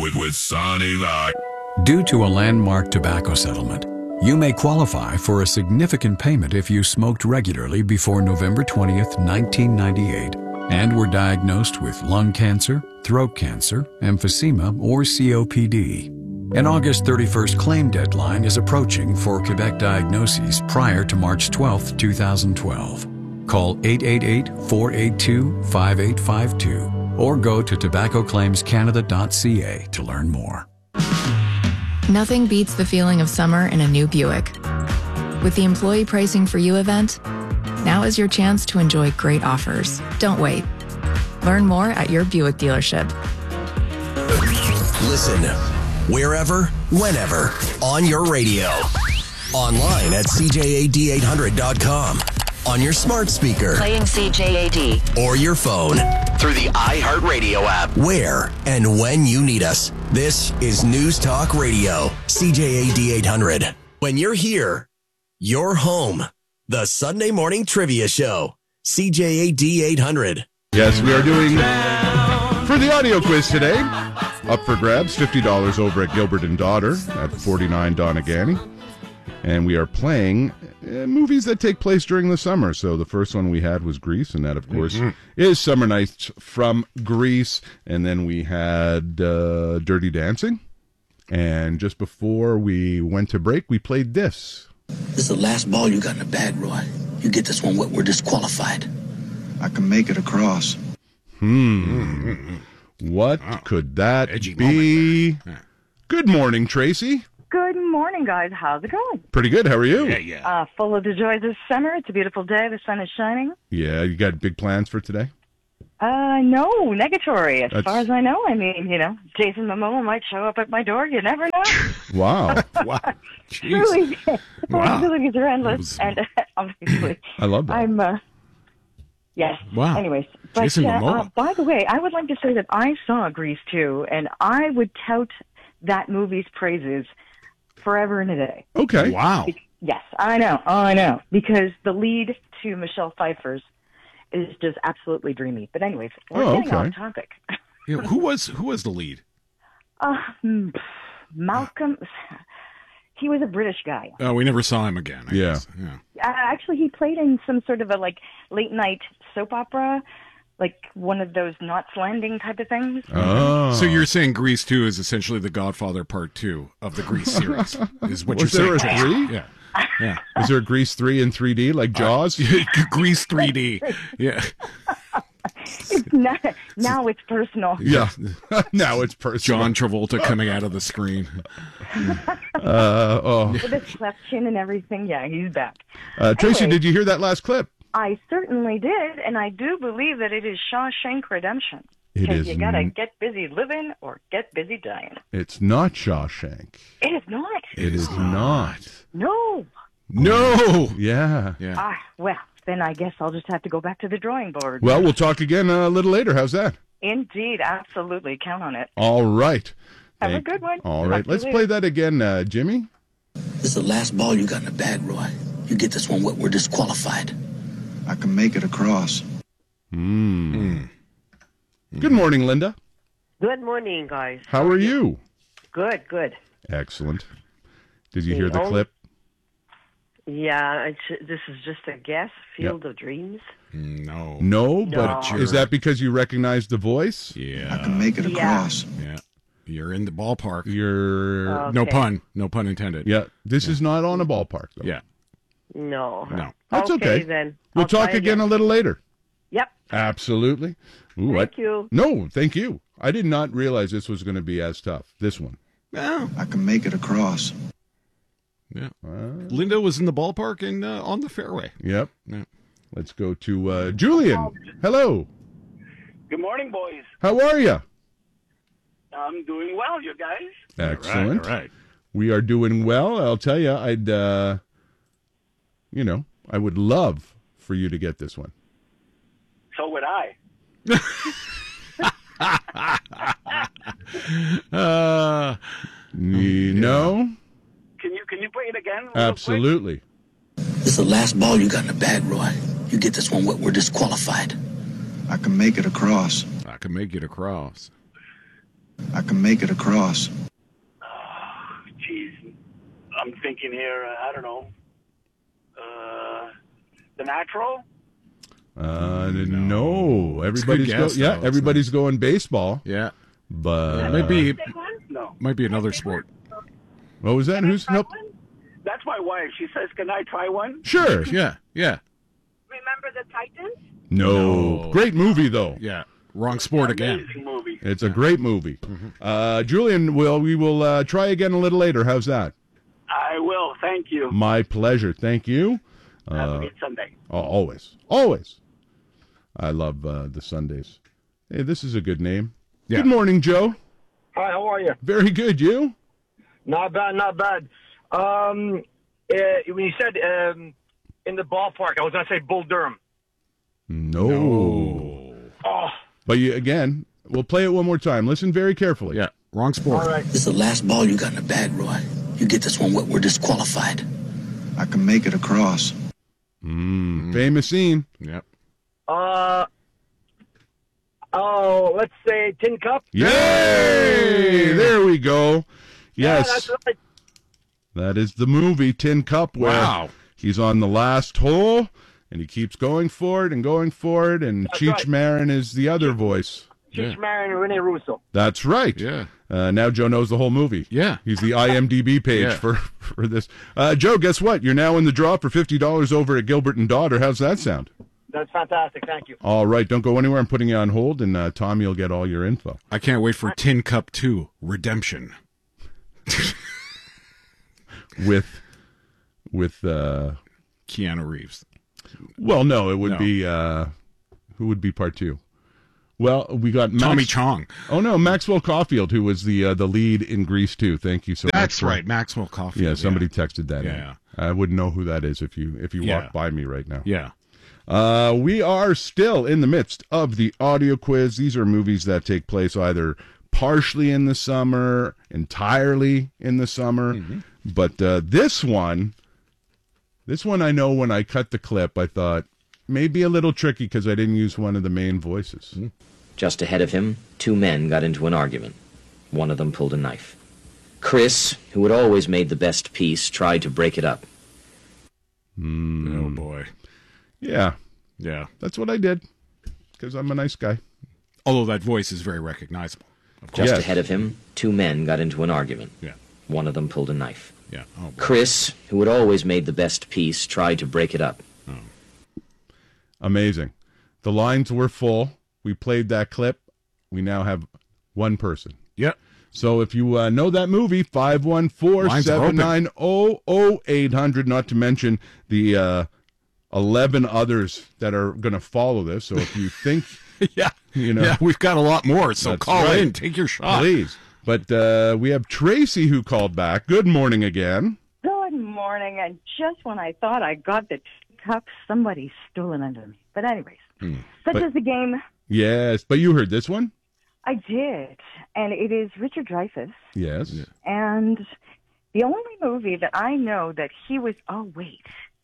with Sonny Lock. Due to a landmark tobacco settlement, you may qualify for a significant payment if you smoked regularly before November 20th, 1998, and were diagnosed with lung cancer, throat cancer, emphysema, or COPD. An August 31st claim deadline is approaching for Quebec diagnoses prior to March 12, 2012. Call 888-482-5852 or go to tobaccoclaimscanada.ca to learn more. Nothing beats the feeling of summer in a new Buick. With the Employee Pricing for You event, now is your chance to enjoy great offers. Don't wait. Learn more at your Buick dealership. Listen wherever, whenever, on your radio. Online at CJAD800.com. On your smart speaker. Playing CJAD. Or your phone. Through the iHeartRadio app. Where and when you need us. This is News Talk Radio. CJAD 800. When you're here, you're home. The Sunday Morning Trivia Show. CJAD 800. Yes, we are doing, for the audio quiz today, up for grabs, $50 over at Gilbert & Daughter at 49 Donegany. And we are playing movies that take place during the summer. So the first one we had was Grease, and that, of course, is Summer Nights from Grease. And then we had Dirty Dancing. And just before we went to break, we played this. This is the last ball you got in the bag, Roy. You get this one, we're disqualified. I can make it across. What could that be? Good morning, Tracy. Good morning, guys. How's it going? Pretty good. How are you? Full of the joys of summer. It's a beautiful day. The sun is shining. Yeah, you got big plans for today? No, negatory. As far as I know, Jason Momoa might show up at my door. You never know. Wow. Wow. Truly, Wow. possibilities are endless. And obviously, I love that. Yes. Wow. Anyways, Jason Momoa. By the way, I would like to say that I saw Grease too, and I would tout that movie's praises forever and a day. Okay. Wow. Yes, I know. Because the lead to Michelle Pfeiffer's is just absolutely dreamy. But anyways, we're getting off topic. Yeah, who was the lead? Malcolm. He was a British guy. Oh, we never saw him again. I guess. Yeah. Actually, he played in some sort of a late night soap opera, like one of those Knots Landing type of things. Oh. So you're saying Grease 2 is essentially the Godfather Part 2 of the Grease series? Is what Was you're there saying? a 3? Yeah. Is there a Grease 3 in 3D like Jaws? Grease 3D. Yeah. Now it's personal. Yeah. Now it's personal. John Travolta coming out of the screen. With his cleft chin and everything. Yeah, he's back. Tracy, Anyway, did you hear that last clip? I certainly did, and I do believe that it is Shawshank Redemption. It Because is you gotta get busy living or get busy dying. It's not Shawshank. It is not. It is not. No. No. Yeah. Well, then I guess I'll just have to go back to the drawing board. Well, we'll talk again a little later. How's that? Indeed, absolutely. Count on it. All right. Have a good one. All right. Let's play that again, Jimmy. This is the last ball you got in the bag, Roy. You get this one, we're disqualified. I can make it across. Good morning, Linda. Good morning, guys. How are you? Good. Excellent. Did you hear the clip? Yeah, this is just a guess. Field of Dreams. No, but is that because you recognize the voice? Yeah. I can make it across. Yeah. You're in the ballpark. You're no pun intended. Yeah. This is not on a ballpark, though. Yeah. No. That's okay. Then. We'll talk again a little later. Yep. Absolutely. Ooh, Thank you. No, thank you. I did not realize this was going to be as tough. This one. No. I can make it across. Yeah. Linda was in the ballpark and on the fairway. Yep. Yeah. Let's go to Julian. Hello. Good morning, boys. How are you? I'm doing well, you guys. Excellent. All right. We are doing well. I'll tell you, I would love for you to get this one. So would I. No. Can you play it again? Absolutely. This is the last ball you got in the bag, Roy. You get this one, we're disqualified. I can make it across. I can make it across. I can make it across. Jeez. I'm thinking here, I don't know. The Natural? No. Everybody's guess, yeah, though. everybody's going baseball. Yeah. But No. Might be another sport. what was that? Who's help? That's my wife. She says, can I try one? Sure. Yeah. Yeah. Remember the Titans? No. Great movie though. Yeah. Wrong sport again. Amazing movie. It's a great movie. Julian, we will try again a little later. How's that? I will. Thank you. My pleasure. Thank you. Have a good Sunday. Always. Always. I love the Sundays. Hey, this is a good name. Yeah. Good morning, Joe. Hi, how are you? Very good. You? Not bad, not bad. When you said in the ballpark, I was going to say Bull Durham. No. Oh, But you, again, we'll play it one more time. Listen very carefully. Yeah. Wrong sport. all right. This is the last ball you got in the bag, Roy. You get this one, we're disqualified. I can make it across. Famous scene. Yep. Let's say Tin Cup. Yay! There we go. Yes. Yeah, that's right. That is the movie Tin Cup where Wow. he's on the last hole and he keeps going for it, and That's Cheech right. Marin is the other voice. Cheech Marin and Rene Russo. That's right. Yeah. Now Joe knows the whole movie. Yeah. He's the IMDb page Yeah. for this. Joe, guess what? You're now in the draw for $50 over at Gilbert and Daughter. How's that sound? That's fantastic. Thank you. All right. Don't go anywhere. I'm putting you on hold, and Tommy will get all your info. I can't wait for Tin Cup 2 Redemption. With Keanu Reeves. well, no, it would No. be who would be part two? Well, we got Tommy Chong. Oh no, Maxwell Caulfield, who was the lead in Grease 2. Thank you so much. That's right, Maxwell Caulfield. Yeah, somebody texted that in. Yeah. I wouldn't know who that is if you Yeah. walk by me right now. Yeah. We are still in the midst of the audio quiz. These are movies that take place either partially in the summer, entirely in the summer. But this one I know when I cut the clip, I thought maybe a little tricky because I didn't use one of the main voices. Just ahead of him, two men got into an argument. One of them pulled a knife. Chris, who had always made the best piece, tried to break it up. Oh, boy. Yeah. Yeah. That's what I did because I'm a nice guy. Although that voice is very recognizable. Of course. Just ahead of him, two men got into an argument. Yeah. One of them pulled a knife. Yeah. Oh, boy. Chris, who had always made the best piece, tried to break it up. Amazing. The lines were full. We played that clip. We now have one person. Yep. So if you know that movie, 514-790-0800, not to mention the 11 others that are going to follow this. So if you think, Yeah. Yeah, we've got a lot more, so That's call right. in. Take your shot. Please. But we have Tracy who called back. Good morning again. Good morning. And just when I thought I got the cup, somebody stole it under me. But anyways, such But- is the game. Yes, but you heard this one? I did. And it is Richard Dreyfuss. Yes. And the only movie that I know that he was, what?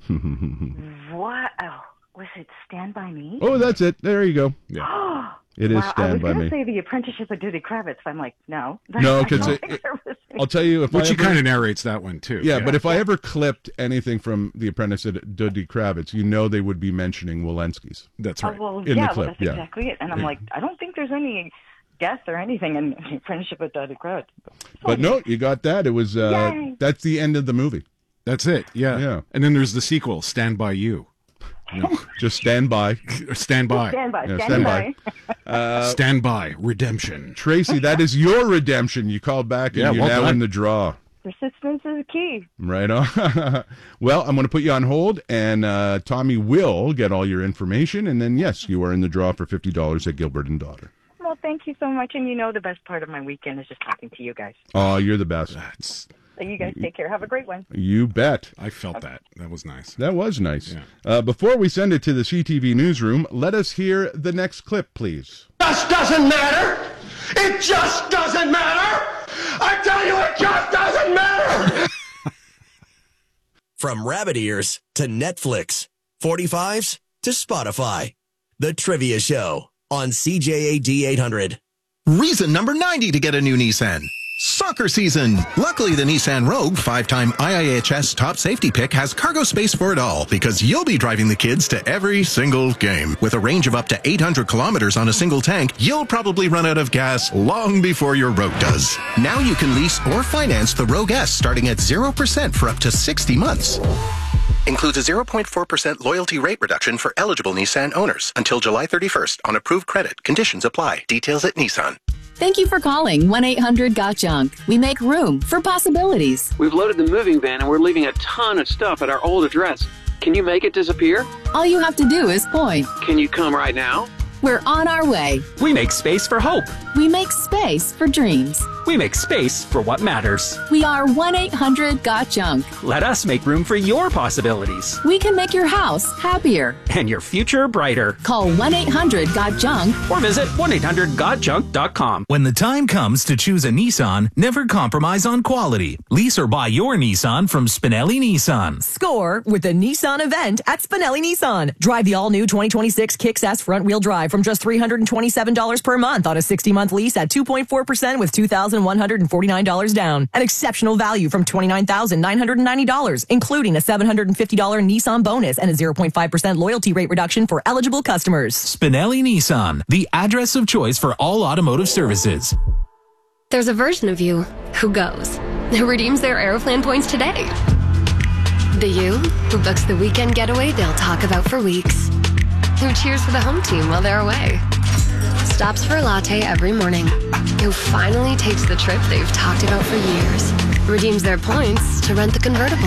Oh, was it Stand By Me? Oh, that's it. There you go. Yeah. It is Wow, I Stand was By going Me. to say The Apprenticeship of Diddy Kravitz. I'm like, no. No, I because don't think there was any. I'll tell you if Which I he ever, kind of narrates that one, too. yeah, but if I ever clipped anything from The Apprentice of Diddy Kravitz, you know they would be mentioning Walensky's. That's Oh, well, In yeah, the clip, that's yeah. exactly it. And I'm like, I don't think there's any death or anything in The Apprenticeship of Diddy Kravitz. But no, you got that. It was Yay. that's the end of the movie. That's it, yeah. Yeah. And then there's the sequel, Stand By You. Just stand by. Stand By. Stand by. Yeah, Stand stand by. Stand By. Redemption. Tracy, that is your redemption. You called back and Yeah, you're well now done. in the draw. Persistence is key. Right on. Well, I'm going to put you on hold, and Tommy will get all your information, and then, yes, you are in the draw for $50 at Gilbert and Daughter. Well, thank you so much. And you know the best part of my weekend is just talking to you guys. Oh, you're the best. So you guys take care. Have a great one. You bet. I felt that. That was nice. That was nice. Yeah. Before we send it to the CTV newsroom, let us hear the next clip, please. Just doesn't matter. It just doesn't matter. I tell you, it just doesn't matter. From rabbit ears to Netflix, 45s to Spotify. The Trivia Show on CJAD 800. Reason number 90 to get a new Nissan. Soccer season. Luckily, the Nissan Rogue, 5-time IIHS top safety pick, has cargo space for it all because you'll be driving the kids to every single game. With a range of up to 800 kilometers on a single tank, you'll probably run out of gas long before your Rogue does. Now you can lease or finance the Rogue S starting at 0% for up to 60 months. Includes a 0.4% loyalty rate reduction for eligible Nissan owners until July 31st on approved credit. Conditions apply. Details at Nissan. Thank you for calling 1-800-GOT-JUNK. We make room for possibilities. We've loaded the moving van and we're leaving a ton of stuff at our old address. Can you make it disappear? All you have to do is point. Can you come right now? We're on our way. We make space for hope. We make space for dreams. We make space for what matters. We are 1-800-GOT-JUNK. Let us make room for your possibilities. We can make your house happier. And your future brighter. Call 1-800-GOT-JUNK. Or visit 1-800-GOT-JUNK.com. When the time comes to choose a Nissan, never compromise on quality. Lease or buy your Nissan from Spinelli Nissan. Score with the Nissan event at Spinelli Nissan. Drive the all-new 2026 Kicks S front-wheel drive from just $327 per month on a 60-month lease at 2.4% with $2,149 down. An exceptional value from $29,990, including a $750 Nissan bonus and a 0.5% loyalty rate reduction for eligible customers. Spinelli Nissan, the address of choice for all automotive services. There's a version of you who goes, who redeems their Aeroplan points today. The you who books the weekend getaway they'll talk about for weeks. Who cheers for the home team while they're away. Stops for a latte every morning. Who finally takes the trip they've talked about for years. Redeems their points to rent the convertible.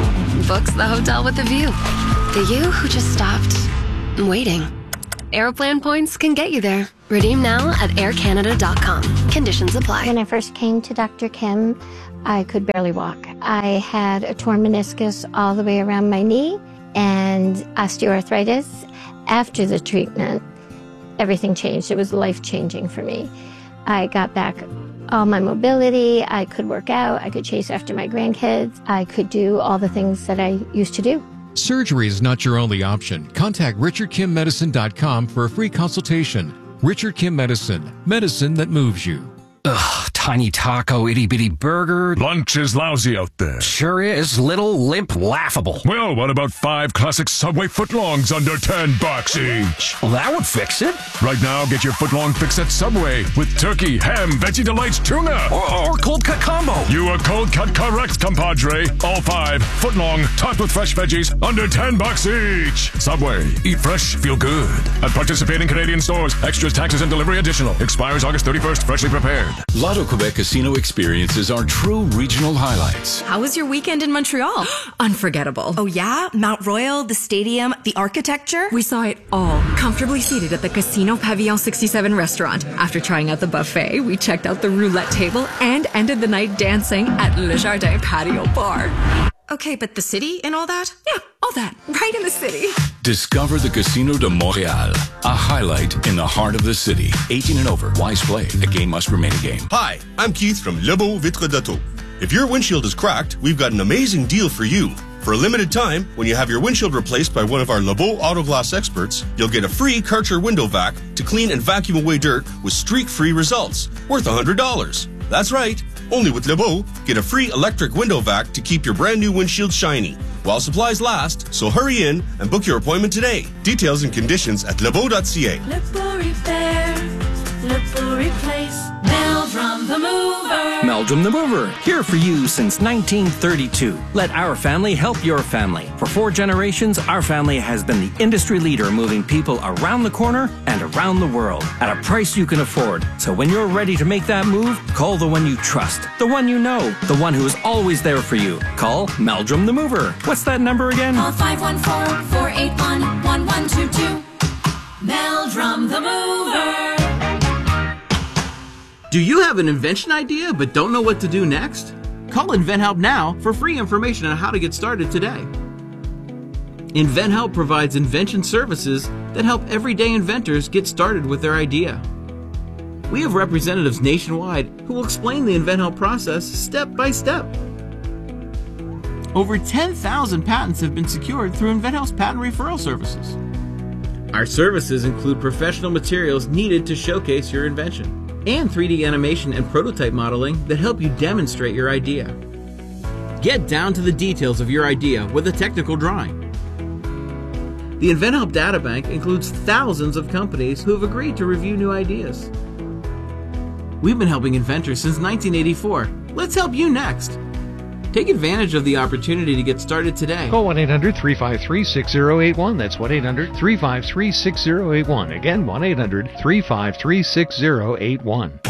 Books the hotel with a view. The you who just stopped waiting. Aeroplan points can get you there. Redeem now at aircanada.com. Conditions apply. When I first came to Dr. Kim, I could barely walk. I had a torn meniscus all the way around my knee and osteoarthritis. After the treatment, everything changed. It was life-changing for me. I got back all my mobility. I could work out. I could chase after my grandkids. I could do all the things that I used to do. Surgery is not your only option. Contact RichardKimMedicine.com for a free consultation. Richard Kim Medicine. Medicine that moves you. Ugh, tiny taco, itty-bitty burger. Lunch is lousy out there. Sure is. Little, limp, laughable. Well, what about 5 classic Subway footlongs under $10 each? Well, that would fix it. Right now, get your footlong fix at Subway with turkey, ham, Veggie Delights, tuna. Or cold cut combo. You are cold cut correct, compadre. All 5 footlong, topped with fresh veggies, under $10 each. Subway. Eat fresh, feel good. At participating Canadian stores. Extras, taxes, and delivery additional. Expires August 31st. Freshly prepared. Lotto Quebec Casino experiences are true regional highlights. How was your weekend in Montreal? Unforgettable. Oh yeah? Mount Royal, the stadium, the architecture? We saw it all, comfortably seated at the Casino Pavillon 67 restaurant. After trying out the buffet, we checked out the roulette table and ended the night dancing at Le Jardin Patio Bar. Okay, but the city and all that? Yeah, all that. Right in the city. Discover the Casino de Montréal, a highlight in the heart of the city. 18 and over. Wise play. A game must remain a game. Hi, I'm Keith from Lebeau Vitre d'Auto. If your windshield is cracked, we've got an amazing deal for you. For a limited time, when you have your windshield replaced by one of our Lebeau Auto Glass experts, you'll get a free Karcher window vac to clean and vacuum away dirt with streak-free results, worth $100. That's right. Only with Lebeau, get a free electric window vac to keep your brand new windshield shiny while supplies last, so hurry in and book your appointment today. Details and conditions at lebeau.ca. Lebeau Repair, Lebeau Replace, Meldrum the Mover. Meldrum the Mover, here for you since 1932. Let our family help your family. For 4 generations, our family has been the industry leader moving people around the corner and around the world at a price you can afford. So when you're ready to make that move, call the one you trust, the one you know, the one who is always there for you. Call Meldrum the Mover. What's that number again? Call 514-481-1122. Meldrum the Mover. Do you have an invention idea but don't know what to do next? Call InventHelp now for free information on how to get started today. InventHelp provides invention services that help everyday inventors get started with their idea. We have representatives nationwide who will explain the InventHelp process step by step. Over 10,000 patents have been secured through InventHelp's patent referral services. Our services include professional materials needed to showcase your invention. and 3D animation and prototype modeling that help you demonstrate your idea. Get down to the details of your idea with a technical drawing. The InventHelp Databank includes thousands of companies who have agreed to review new ideas. We've been helping inventors since 1984. Let's help you next. Take advantage of the opportunity to get started today. Call 1-800-353-6081. That's 1-800-353-6081. Again, 1-800-353-6081.